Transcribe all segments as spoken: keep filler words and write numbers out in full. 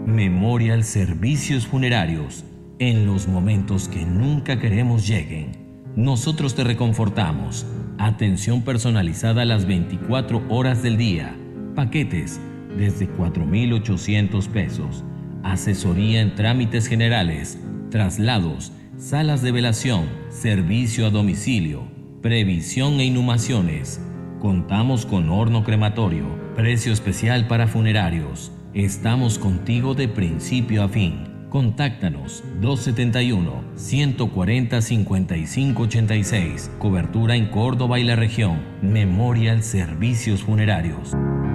Memorial Servicios Funerarios. En los momentos que nunca queremos lleguen, nosotros te reconfortamos. Atención personalizada las veinticuatro horas del día. Paquetes desde cuatro mil ochocientos pesos. Asesoría en trámites generales, traslados, salas de velación, servicio a domicilio, previsión e inhumaciones. Contamos con horno crematorio, precio especial para funerarios. Estamos contigo de principio a fin. Contáctanos dos setenta y uno, ciento cuarenta, cincuenta y cinco ochenta y seis. Cobertura en Córdoba y la región. Memorial Servicios Funerarios.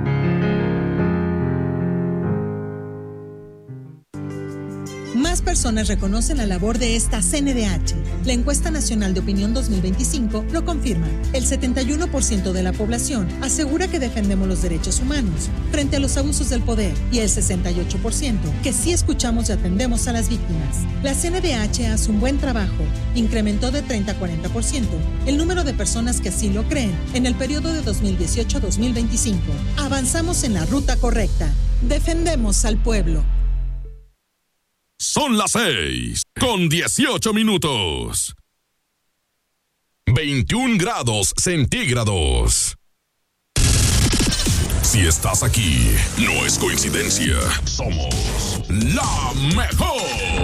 Más personas reconocen la labor de esta C N D H. La encuesta nacional de opinión dos mil veinticinco lo confirma. El setenta y uno por ciento de la población asegura que defendemos los derechos humanos frente a los abusos del poder y el sesenta y ocho por ciento que sí escuchamos y atendemos a las víctimas. La C N D H hace un buen trabajo. Incrementó de treinta a cuarenta por ciento el número de personas que así lo creen en el periodo de dos mil dieciocho a dos mil veinticinco. Avanzamos en la ruta correcta. Defendemos al pueblo. Son las seis con dieciocho minutos. veintiún grados centígrados. Si estás aquí, no es coincidencia. Somos la mejor.